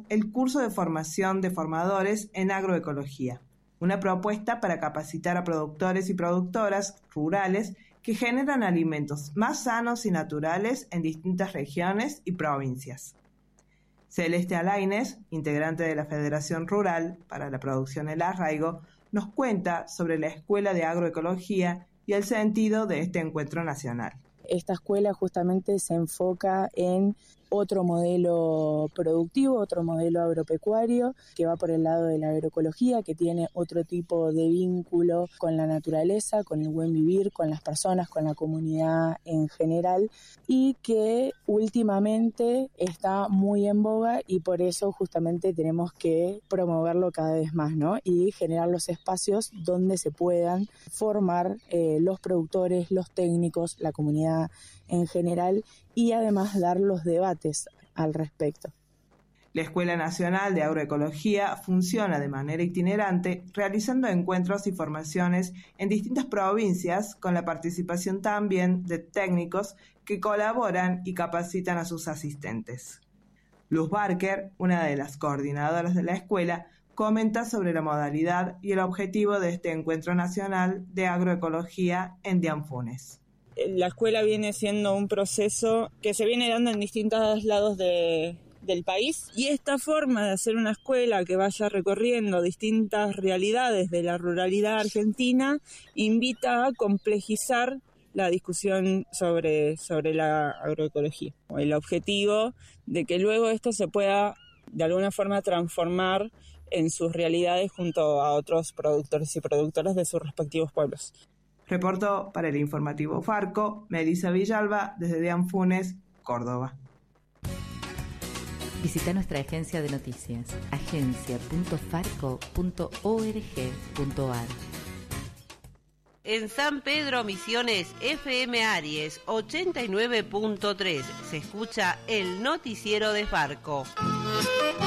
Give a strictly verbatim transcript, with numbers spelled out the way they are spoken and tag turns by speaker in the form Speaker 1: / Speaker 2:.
Speaker 1: el curso de formación de formadores en agroecología, una propuesta para capacitar a productores y productoras rurales que generan alimentos más sanos y naturales en distintas regiones y provincias. Celeste Alaines, integrante de la Federación Rural para la Producción El Arraigo, nos cuenta sobre la Escuela de Agroecología y el sentido de este encuentro nacional.
Speaker 2: Esta escuela justamente se enfoca en otro modelo productivo, otro modelo agropecuario que va por el lado de la agroecología, que tiene otro tipo de vínculo con la naturaleza, con el buen vivir, con las personas, con la comunidad en general, y que últimamente está muy en boga y por eso justamente tenemos que promoverlo cada vez más, ¿no? Y generar los espacios donde se puedan formar eh, los productores, los técnicos, la comunidad en general, y además dar los debates al respecto.
Speaker 1: La Escuela Nacional de Agroecología funciona de manera itinerante, realizando encuentros y formaciones en distintas provincias, con la participación también de técnicos que colaboran y capacitan a sus asistentes. Luz Barker, una de las coordinadoras de la escuela, comenta sobre la modalidad y el objetivo de este encuentro nacional de agroecología en Dianfunes.
Speaker 3: La escuela viene siendo un proceso que se viene dando en distintos lados de, del país, y esta forma de hacer una escuela que vaya recorriendo distintas realidades de la ruralidad argentina invita a complejizar la discusión sobre, sobre la agroecología. El objetivo de que luego esto se pueda de alguna forma transformar en sus realidades junto a otros productores y productoras de sus respectivos pueblos.
Speaker 1: Reportó para el informativo Farco, Melissa Villalba, desde Dianfunes, Córdoba.
Speaker 4: Visita nuestra agencia de noticias, agencia punto farco punto org punto ar.
Speaker 5: En San Pedro Misiones, F M Aries ochenta y nueve punto tres, se escucha el noticiero de Farco.